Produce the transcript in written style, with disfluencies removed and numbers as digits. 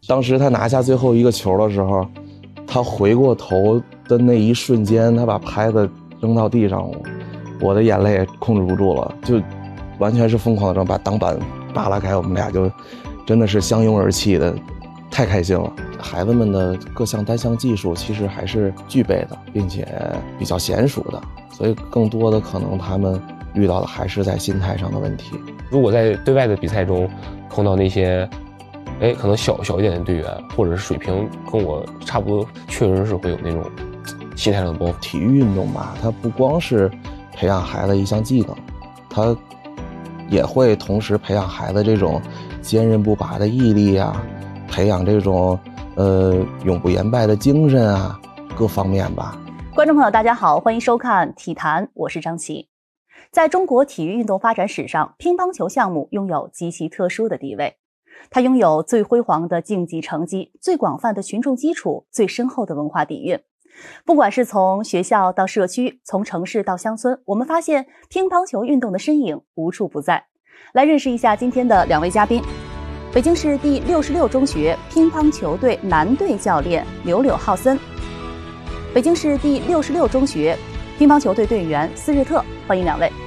当时他拿下最后一个球的时候，他回过头的那一瞬间，他把拍子扔到地上，我的眼泪也控制不住了，就完全是疯狂的把挡板扒拉开，我们俩就真的是相拥而泣的，太开心了。孩子们的各项单项技术其实还是具备的，并且比较娴熟的，所以更多的可能他们遇到的还是在心态上的问题。 如果在对外的比赛中碰到那些可能小一点的队员，或者是水平跟我差不多，确实是会有那种心态上的包袱。 体育运动吧，它不光是培养孩子一项技能，它也会同时培养孩子这种坚韧不拔的毅力啊，培养这种永不言败的精神啊，各方面吧。 观众朋友大家好，欢迎收看体坛，我是张琪。在中国体育运动发展史上，乒乓球项目拥有极其特殊的地位。它拥有最辉煌的竞技成绩、最广泛的群众基础、最深厚的文化底蕴。不管是从学校到社区，从城市到乡村，我们发现乒乓球运动的身影无处不在。来认识一下今天的两位嘉宾：北京市第66中学乒乓球队男队教练柳柳浩森，北京市第66中学乒乓球队队员斯日特，欢迎两位。